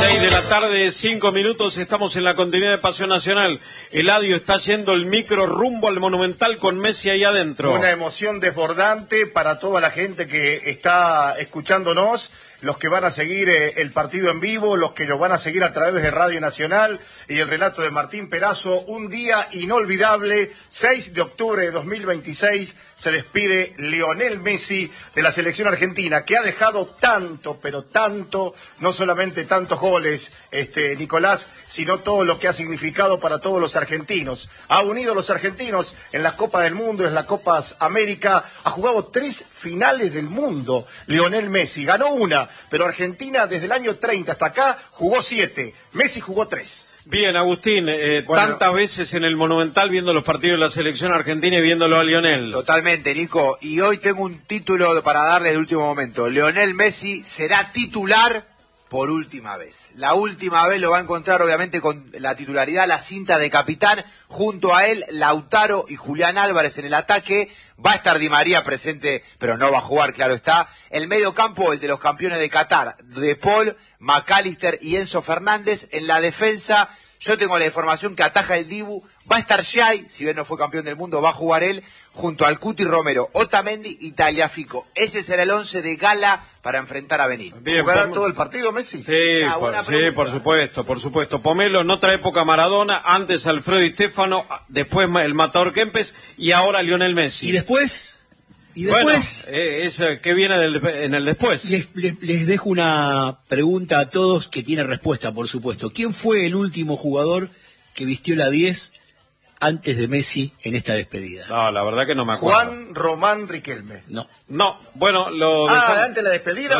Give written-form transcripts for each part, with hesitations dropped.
6 de la tarde, 5 minutos, estamos en la continuidad de Pasión Nacional. Eladio está yendo el micro rumbo al Monumental con Messi ahí adentro. Una emoción desbordante para toda la gente que está escuchándonos, los que van a seguir el partido en vivo, los que nos van a seguir a través de Radio Nacional y el relato de Martín Perazo. Un día inolvidable, 6 de octubre de 2026, se despide Lionel Messi de la selección argentina, que ha dejado tanto, pero tanto, no solamente tantos goles, Nicolás, sino todo lo que ha significado para todos los argentinos. Ha unido a los argentinos en las Copas del Mundo, en las Copas América, ha jugado 3 finales del mundo, Lionel Messi, ganó una, pero Argentina desde el año 30 hasta acá jugó 7, Messi jugó 3. Bien, Agustín, tantas veces en el Monumental viendo los partidos de la selección argentina y viéndolo a Lionel. Totalmente, Nico, y hoy tengo un título para darle de último momento. Lionel Messi será titular por última vez. La última vez lo va a encontrar obviamente con la titularidad, la cinta de capitán, junto a él Lautaro y Julián Álvarez en el ataque. Va a estar Di María presente, pero no va a jugar, claro está. El medio campo, el de los campeones de Qatar, De Paul, McAllister y Enzo Fernández. En la defensa, yo tengo la información que ataja el Dibu. Va a estar Xai, si bien no fue campeón del mundo, va a jugar él, junto al Cuti Romero, Otamendi y Tagliafico. Ese será el 11 de gala para enfrentar a Benín. ¿Jugará todo el partido Messi? Sí, por supuesto. Pomelo en otra época Maradona, antes Alfredo Di Stéfano, después el Matador Kempes y ahora Lionel Messi. ¿Y después? Bueno, ¿qué viene en el después? Les dejo una pregunta a todos que tiene respuesta, por supuesto. ¿Quién fue el último jugador que vistió la 10 antes de Messi en esta despedida? No, la verdad que no me acuerdo. Juan Román Riquelme. No, bueno, lo antes de la despedida,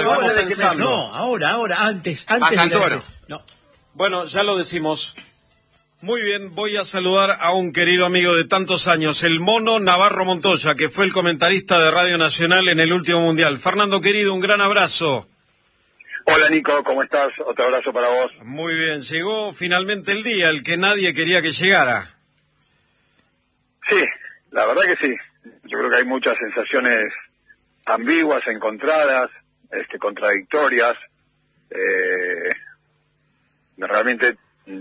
ahora, antes de la... No. Bueno, ya lo decimos. Muy bien, voy a saludar a un querido amigo de tantos años, el Mono Navarro Montoya, que fue el comentarista de Radio Nacional en el último Mundial. Fernando, querido, un gran abrazo. Hola Nico, ¿cómo estás? Otro abrazo para vos. Muy bien, llegó finalmente el día, el que nadie quería que llegara. Sí, la verdad que sí. Yo creo que hay muchas sensaciones ambiguas, encontradas, contradictorias. Realmente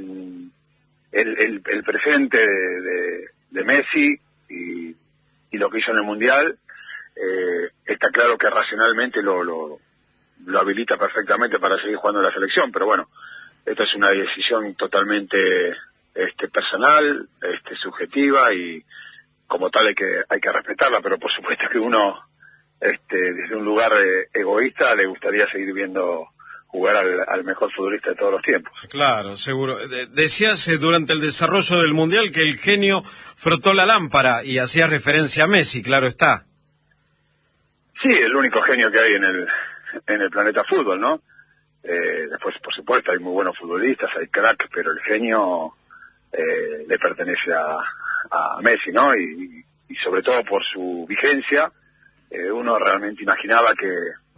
el presente de Messi y lo que hizo en el Mundial, está claro que racionalmente lo habilita perfectamente para seguir jugando en la selección, pero bueno, esta es una decisión totalmente personal, subjetiva, y como tal hay que respetarla, pero por supuesto que uno desde un lugar egoísta le gustaría seguir viendo jugar al mejor futbolista de todos los tiempos. Claro, seguro. Decías durante el desarrollo del Mundial que el genio frotó la lámpara y hacía referencia a Messi, claro está. Sí, el único genio que hay en el planeta fútbol, ¿no? Después, por supuesto, hay muy buenos futbolistas, hay crack, pero el genio le pertenece a Messi, ¿no? Y sobre todo por su vigencia, uno realmente imaginaba que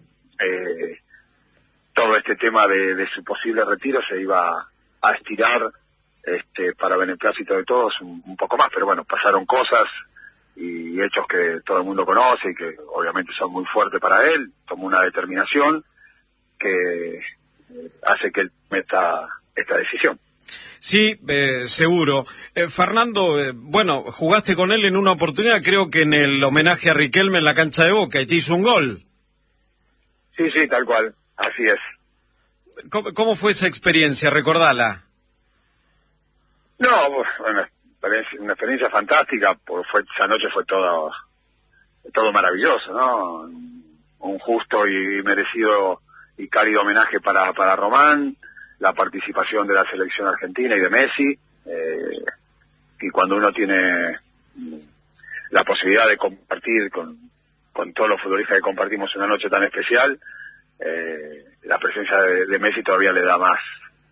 todo este tema de su posible retiro se iba a estirar para beneplácito de todos un poco más, pero bueno, pasaron cosas y hechos que todo el mundo conoce y que obviamente son muy fuertes para él. Tomó una determinación que hace que él meta esta decisión. Sí, seguro. Fernando, bueno, jugaste con él en una oportunidad, creo que en el homenaje a Riquelme en la cancha de Boca, y te hizo un gol. Sí, tal cual, así es. ¿Cómo fue esa experiencia? Recordala. No, bueno, una experiencia fantástica, porque esa noche fue todo maravilloso, ¿no? Un justo y merecido y cálido homenaje para Román, la participación de la selección argentina y de Messi, y cuando uno tiene la posibilidad de compartir con todos los futbolistas que compartimos una noche tan especial, la presencia de Messi todavía le da más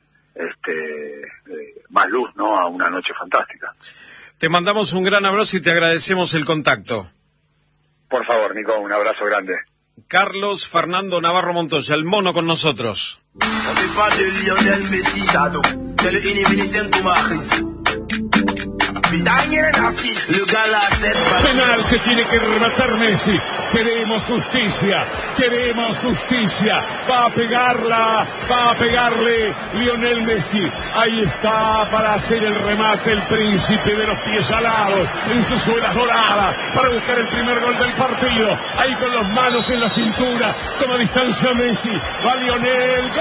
luz, ¿no?, a una noche fantástica. Te mandamos un gran abrazo y te agradecemos el contacto. Por favor, Nico, un abrazo grande. Carlos Fernando Navarro Montoya, el Mono con nosotros. Penal que tiene que rematar Messi. Queremos justicia, queremos justicia. Va a pegarle Lionel Messi. Ahí está para hacer el remate el príncipe de los pies alados en sus suelas doradas para buscar el primer gol del partido. Ahí con las manos en la cintura, toma distancia Messi. Va Lionel.